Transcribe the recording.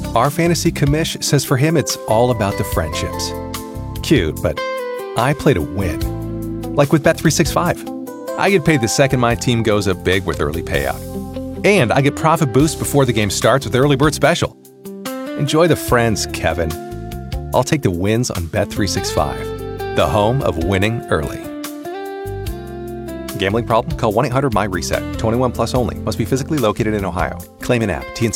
Our fantasy commish says for him it's all about the friendships. Cute, but I play to win. Like with Bet365. I get paid the second my team goes up big with early payout. And I get profit boost before the game starts with Early Bird Special. Enjoy the friends, Kevin. I'll take the wins on Bet365, the home of winning early. Gambling problem? Call 1-800-MY-RESET. 21 plus only. Must be physically located in Ohio. Claim in app.